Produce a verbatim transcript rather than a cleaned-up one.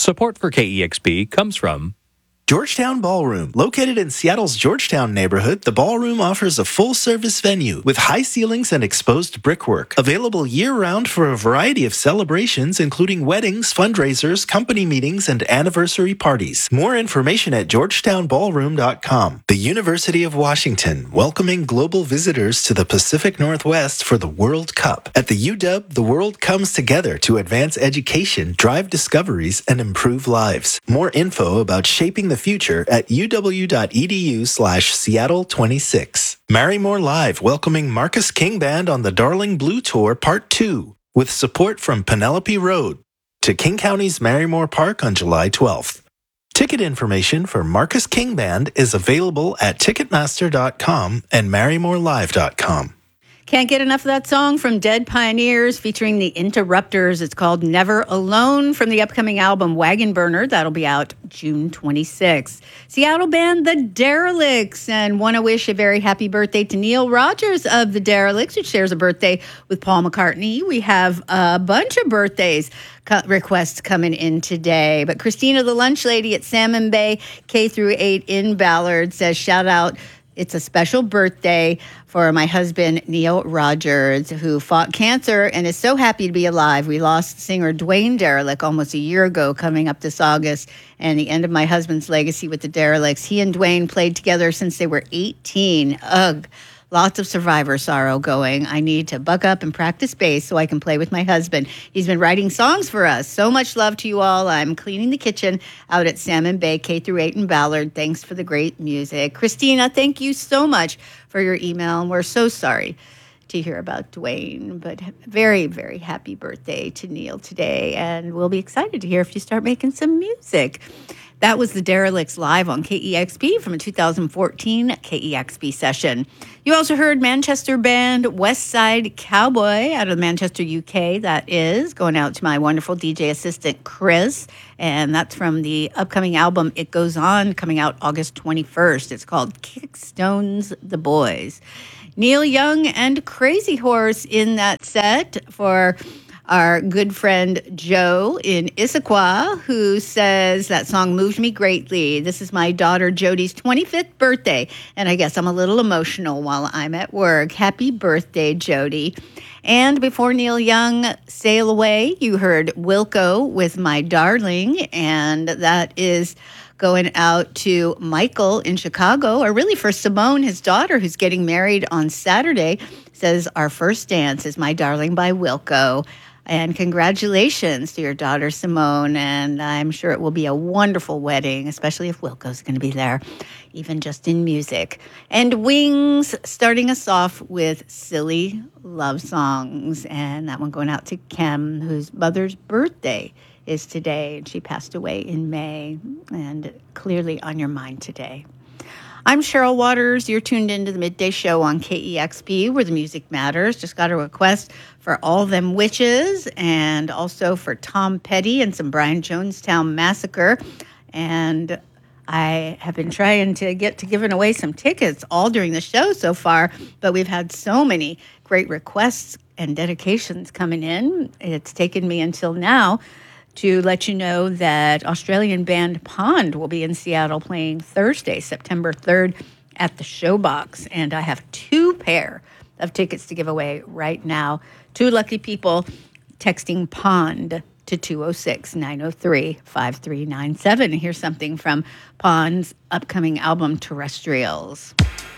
Support for K E X P comes from Georgetown Ballroom. Located in Seattle's Georgetown neighborhood, the Ballroom offers a full-service venue with high ceilings and exposed brickwork. Available year-round for a variety of celebrations, including weddings, fundraisers, company meetings, and anniversary parties. More information at georgetown ballroom dot com. The University of Washington, welcoming global visitors to the Pacific Northwest for the World Cup. At the U W, the world comes together to advance education, drive discoveries, and improve lives. More info about shaping the future at uw.edu slash Seattle 26. Marymore Live welcoming Marcus King Band on the Darling Blue Tour Part two with support from Penelope Road to King County's Marymore Park on July twelfth. Ticket information for Marcus King Band is available at ticketmaster dot com and marymore live dot com. Can't get enough of that song from Dead Pioneers featuring the Interrupters. It's called Never Alone from the upcoming album Wagon Burner. That'll be out June twenty-sixth. Seattle band The Derelicts, and want to wish a very happy birthday to Neil Rogers of The Derelicts, who shares a birthday with Paul McCartney. We have a bunch of birthdays requests coming in today. But Christina, the lunch lady at Salmon Bay K through eight in Ballard, says, shout out, it's a special birthday for my husband, Neil Rogers, who fought cancer and is so happy to be alive. We lost singer Dwayne Derelict almost a year ago, coming up this August, and the end of my husband's legacy with the Derelicts. He and Dwayne played together since they were eighteen. Ugh. Lots of survivor sorrow going. I need to buck up and practice bass so I can play with my husband. He's been writing songs for us. So much love to you all. I'm cleaning the kitchen out at Salmon Bay K through eight in Ballard. Thanks for the great music. Christina, thank you so much for your email. And we're so sorry to hear about Dwayne, but very, very happy birthday to Neil today. And we'll be excited to hear if you start making some music. That was the Derelicts live on K E X P from a two thousand fourteen K E X P session. You also heard Manchester band West Side Cowboy out of Manchester, U K. That is going out to my wonderful D J assistant, Chris. And that's from the upcoming album It Goes On, coming out August twenty-first. It's called Kickstones the Boys. Neil Young and Crazy Horse in that set for our good friend Joe in Issaquah, who says that song moved me greatly. This is my daughter Jody's twenty-fifth birthday, and I guess I'm a little emotional while I'm at work. Happy birthday, Jody. And before Neil Young, Sail Away, you heard Wilco with My Darling, and that is going out to Michael in Chicago, or really for Simone, his daughter, who's getting married on Saturday. Says, our first dance is My Darling by Wilco. And congratulations to your daughter, Simone. And I'm sure it will be a wonderful wedding, especially if Wilco's going to be there, even just in music. And Wings starting us off with Silly Love Songs. And that one going out to Kim, whose mother's birthday is today. And she passed away in May, and clearly on your mind today. I'm Cheryl Waters. You're tuned into the Midday Show on K E X P, where the music matters. Just got a request for All Them Witches, and also for Tom Petty and some Brian Jonestown Massacre. And I have been trying to get to giving away some tickets all during the show so far, but we've had so many great requests and dedications coming in. It's taken me until now to let you know that Australian band Pond will be in Seattle playing Thursday, September third at the Showbox. And I have two pair of tickets to give away right now. Two lucky people texting Pond to two oh six, nine oh three, five three nine seven. Here's something from Pond's upcoming album, Terrestrials.